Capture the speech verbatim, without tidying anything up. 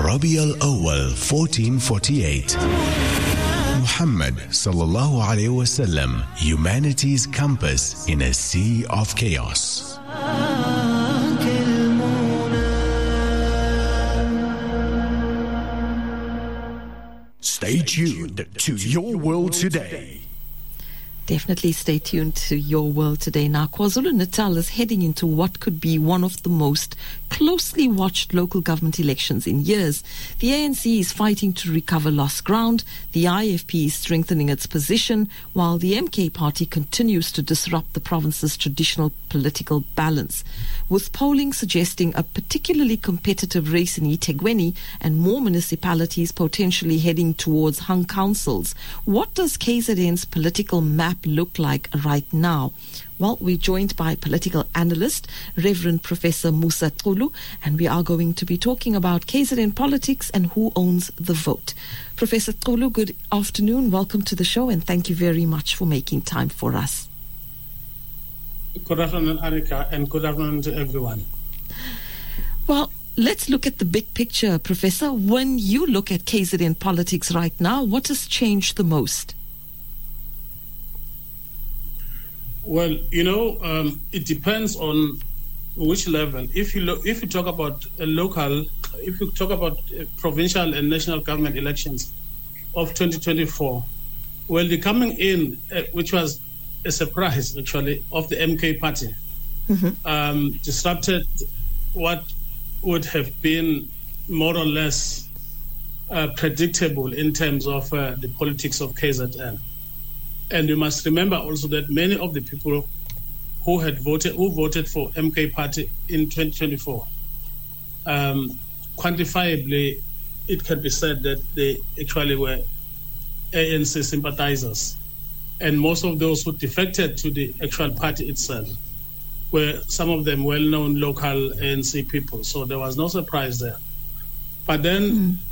Rabi al-Awwal fourteen forty-eight. Muhammad sallallahu alayhi wasallam, humanity's compass in a sea of chaos. Stay tuned to Your World Today. Definitely stay tuned to Your World Today. Now, KwaZulu-Natal is heading into what could be one of the most closely watched local government elections in years. The A N C is fighting to recover lost ground. The I F P is strengthening its position, while the M K party continues to disrupt the province's traditional political balance. With polling suggesting a particularly competitive race in eThekwini and more municipalities potentially heading towards hung councils, what does K Z N's political map look like right now? Well, we're joined by political analyst, Reverend Professor Musa Xulu, and we are going to be talking about K Z N politics and who owns the vote. Professor Xulu, good afternoon. Welcome to the show, and thank you very much for making time for us. Good afternoon, Arika, and good afternoon to everyone. Well, let's look at the big picture, Professor. When you look at K Z N politics right now, what has changed the most? Well, you know, um, it depends on which level. If you lo- if you talk about a local, if you talk about uh, provincial and national government elections of twenty twenty-four, well, the coming in, uh, which was a surprise actually, of the M K party, mm-hmm. um, disrupted what would have been more or less uh, predictable in terms of uh, the politics of K Z N. And you must remember also that many of the people who had voted, who voted for M K party in twenty twenty-four, um, quantifiably, it can be said that they actually were A N C sympathizers. And most of those who defected to the actual party itself were some of them well-known local A N C people. So there was no surprise there. But then mm.